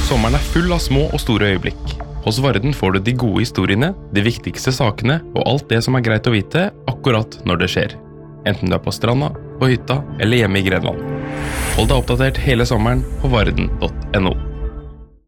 Sommeren full av små og store øyeblikk. Hos Varden får du de gode historiene, de viktigste sakene og alt det som greit å vite akkurat når det skjer. Enten du på stranda, på hytta eller hjemme i Grenland. Hold deg oppdatert hele sommeren på varden.no.